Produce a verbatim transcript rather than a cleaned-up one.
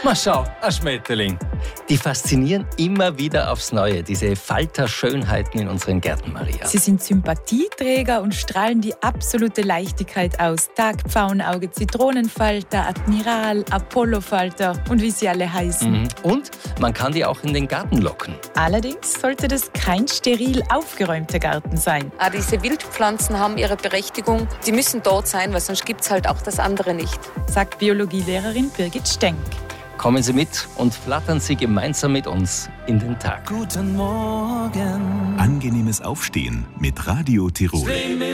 Mal schau, ein Schmetterling. Die faszinieren immer wieder aufs Neue, diese Falterschönheiten in unseren Gärten, Maria. Sie sind Sympathieträger und strahlen die absolute Leichtigkeit aus. Tagpfauenauge, Zitronenfalter, Admiral, Apollofalter und wie sie alle heißen. Mhm. Und man kann die auch in den Garten locken. Allerdings sollte das kein steril aufgeräumter Garten sein. Auch diese Wildpflanzen haben ihre Berechtigung. Die müssen dort sein, weil sonst gibt es halt auch das andere nicht. Sagt Biologielehrerin Birgit Stenk. Kommen Sie mit und flattern Sie gemeinsam mit uns in den Tag. Guten Morgen. Angenehmes Aufstehen mit Radio Tirol.